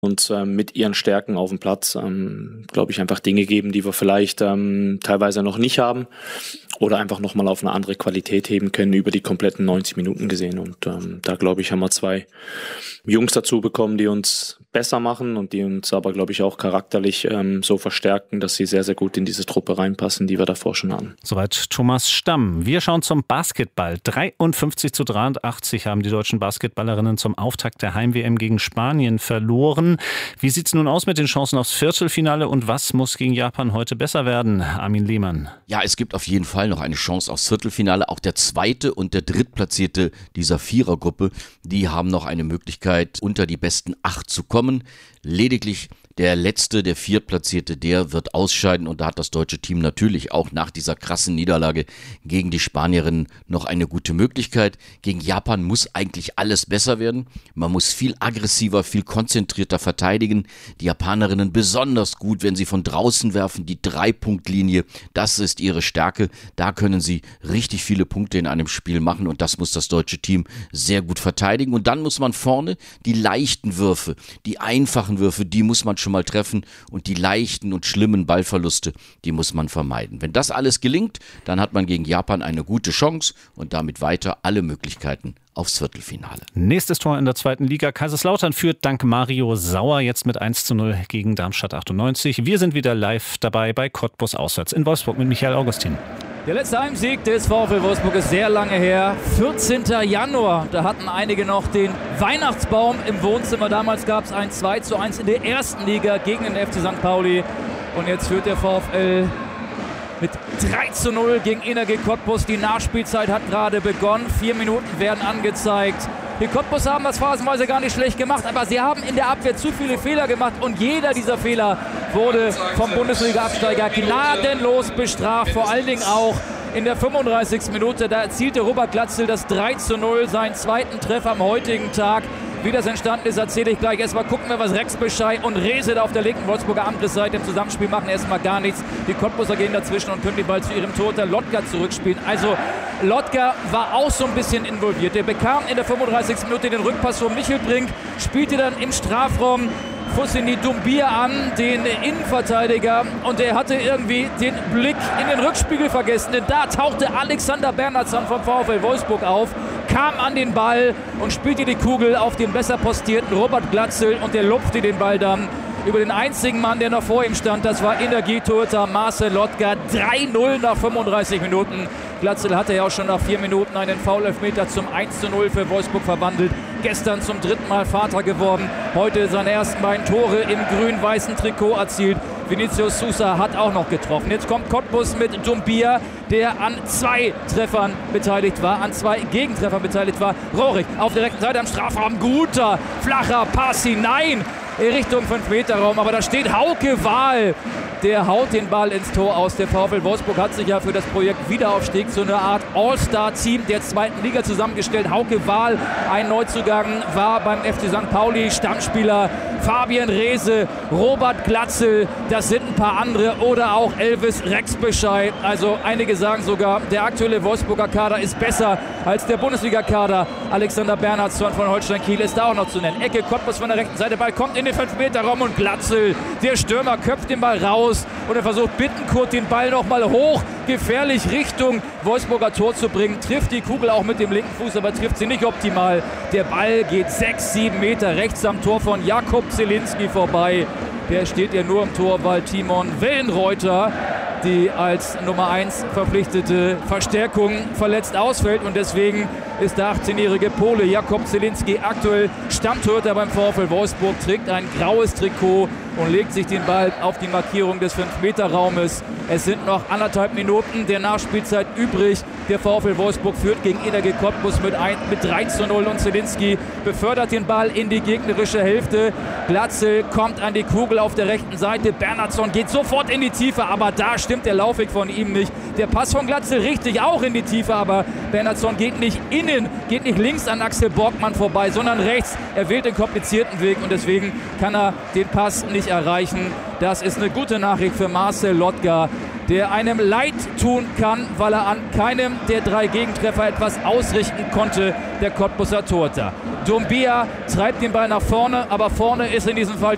uns mit ihren Stärken auf dem Platz, glaube ich, einfach Dinge geben, die wir vielleicht teilweise noch nicht haben oder einfach nochmal auf eine andere Qualität heben können über die kompletten 90 Minuten gesehen. Und da, glaube ich, haben wir 2 Jungs dazu bekommen, die uns besser machen und die uns aber, glaube ich, auch charakterlich so verstärken, dass sie sehr, sehr gut in diese Truppe reinpassen, die wir davor schon hatten. Soweit Thomas Stamm. Wir schauen zum Basketball. 53-83 haben die deutschen Basketballerinnen zum Auftakt der Heim-WM gegen Spanien verloren. Wie sieht es nun aus mit den Chancen aufs Viertelfinale und was muss gegen Japan heute besser werden? Armin Lehmann. Ja, es gibt auf jeden Fall noch eine Chance aufs Viertelfinale. Auch der zweite und der drittplatzierte dieser Vierergruppe, die haben noch eine Möglichkeit, unter die besten 8 zu kommen. Lediglich der letzte, der viertplatzierte, der wird ausscheiden und da hat das deutsche Team natürlich auch nach dieser krassen Niederlage gegen die Spanierinnen noch eine gute Möglichkeit. Gegen Japan muss eigentlich alles besser werden. Man muss viel aggressiver, viel konzentrierter verteidigen. Die Japanerinnen besonders gut, wenn sie von draußen werfen, die 3-Punkt-Linie, das ist ihre Stärke. Da können sie richtig viele Punkte in einem Spiel machen und das muss das deutsche Team sehr gut verteidigen. Und dann muss man vorne die leichten Würfe, die einfachen Würfe, die muss man schon mal treffen und die leichten und schlimmen Ballverluste, die muss man vermeiden. Wenn das alles gelingt, dann hat man gegen Japan eine gute Chance und damit weiter alle Möglichkeiten aufs Viertelfinale. Nächstes Tor in der 2. Liga. Kaiserslautern führt dank Mario Sauer jetzt mit 1:0 gegen Darmstadt 98. Wir sind wieder live dabei bei Cottbus auswärts in Wolfsburg mit Michael Augustin. Der letzte Heimsieg des VfL Wolfsburg ist sehr lange her. 14. Januar, da hatten einige noch den Weihnachtsbaum im Wohnzimmer. Damals gab es ein 2:1 in der 1. Liga gegen den FC St. Pauli. Und jetzt führt der VfL mit 3:0 gegen Energie Cottbus. Die Nachspielzeit hat gerade begonnen. 4 Minuten werden angezeigt. Die Cottbus haben das phasenweise gar nicht schlecht gemacht, aber sie haben in der Abwehr zu viele Fehler gemacht und jeder dieser Fehler wurde vom Bundesliga-Absteiger gnadenlos bestraft. Vor allen Dingen auch in der 35. Minute, da erzielte Robert Glatzel das 3:0, seinen zweiten Treffer am heutigen Tag. Wie das entstanden ist, erzähle ich gleich. Erstmal gucken wir, was Rex Bescheid und Rehse da auf der linken Wolfsburger Angriffsseite im Zusammenspiel machen. Erstmal gar nichts. Die Cottbuser gehen dazwischen und können den Ball zu ihrem Torhüter Lotka zurückspielen. Also Lotka war auch so ein bisschen involviert. Der bekam in der 35. Minute den Rückpass von Michelbrink, spielte dann im Strafraum Fousseni Doumbia an, den Innenverteidiger, und der hatte irgendwie den Blick in den Rückspiegel vergessen, denn da tauchte Alexander Bernhardsson vom VfL Wolfsburg auf, kam an den Ball und spielte die Kugel auf den besser postierten Robert Glatzel und der lupfte den Ball dann über den einzigen Mann, der noch vor ihm stand. Das war Energietorhüter Marcel Lotka. 3:0 nach 35 Minuten. Glatzel hatte ja auch schon nach 4 Minuten einen Foul-Elfmeter zum 1:0 für Wolfsburg verwandelt. Gestern zum 3. Mal Vater geworden. Heute seine ersten beiden Tore im grün-weißen Trikot erzielt. Vinicius Sousa hat auch noch getroffen. Jetzt kommt Cottbus mit Doumbia, der an 2 Treffern beteiligt war, an 2 Gegentreffern beteiligt war. Rohrig auf der rechten Seite am Strafraum. Guter, flacher Pass hinein Richtung 5-Meter-Raum. Aber da steht Hauke Wahl. Der haut den Ball ins Tor aus. Der VfL Wolfsburg hat sich ja für das Projekt Wiederaufstieg zu einer Art All-Star-Team der 2. Liga zusammengestellt. Hauke Wahl, ein Neuzugang, war beim FC St. Pauli Stammspieler. Fabian Rehse, Robert Glatzel, das sind ein paar andere. Oder auch Elvis Rex Bescheid. Also einige sagen sogar, der aktuelle Wolfsburger Kader ist besser als der Bundesliga-Kader. Alexander Bernhardsson von Holstein Kiel ist da auch noch zu nennen. Ecke, Cottbus von der rechten Seite, Ball kommt in den 5-Meter-Raum und Glatzel, der Stürmer, köpft den Ball raus. Und er versucht Bittencourt den Ball nochmal hoch, gefährlich Richtung Wolfsburger Tor zu bringen. Trifft die Kugel auch mit dem linken Fuß, aber trifft sie nicht optimal. Der Ball geht 6-7 Meter rechts am Tor von Jakub Zielinski vorbei. Der steht ja nur im Tor, weil Timon Wellenreuter, die als Nummer 1 verpflichtete Verstärkung, verletzt ausfällt. Und deswegen ist der 18-jährige Pole Jakub Zielinski aktuell Stammtorhüter beim VfL Wolfsburg, trägt ein graues Trikot und legt sich den Ball auf die Markierung des 5-Meter-Raumes. Es sind noch 1,5 Minuten der Nachspielzeit übrig. Der VfL Wolfsburg führt gegen Energie Cottbus mit 3:0 und Zielinski befördert den Ball in die gegnerische Hälfte. Glatzel kommt an die Kugel auf der rechten Seite. Bernhardsson geht sofort in die Tiefe, aber da stimmt der Laufweg von ihm nicht. Der Pass von Glatzel richtig auch in die Tiefe, aber Bernhardsson geht nicht innen, geht nicht links an Axel Borgmann vorbei, sondern rechts. Er wählt den komplizierten Weg und deswegen kann er den Pass nicht erreichen. Das ist eine gute Nachricht für Marcel Lotka, der einem leid tun kann, weil er an keinem der 3 Gegentreffer etwas ausrichten konnte, der Cottbuser Torhüter. Doumbia treibt den Ball nach vorne, aber vorne ist in diesem Fall